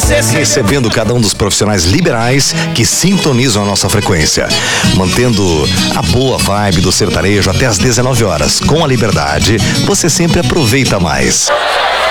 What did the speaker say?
recebendo cada um dos profissionais liberais que sintonizam a nossa frequência, mantendo a boa vibe do sertanejo até às 19 horas. Com a Liberdade, você sempre aproveita mais.